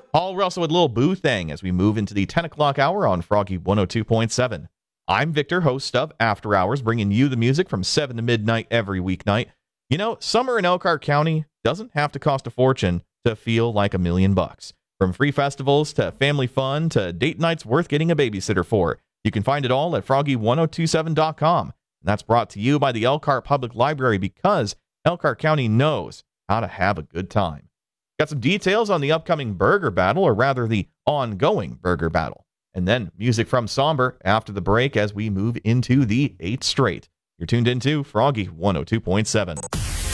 Paul Russell with Lil Boo Thang as we move into the 10 o'clock hour on Froggy 102.7. I'm Victor, host of After Hours, bringing you the music from 7 to midnight every weeknight. You know, summer in Elkhart County doesn't have to cost a fortune to feel like $1,000,000. From free festivals to family fun to date nights worth getting a babysitter for. You can find it all at froggy1027.com. And that's brought to you by the Elkhart Public Library because Elkhart County knows how to have a good time. Got some details on the upcoming burger battle, or rather the ongoing burger battle. And then music from Somber after the break as we move into the 8th straight. You're tuned into Froggy 102.7.